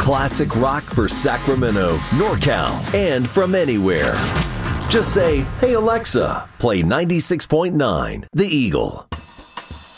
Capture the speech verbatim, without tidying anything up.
Classic rock for Sacramento, NorCal, and from anywhere. Just say, "Hey Alexa, play ninety-six point nine The Eagle."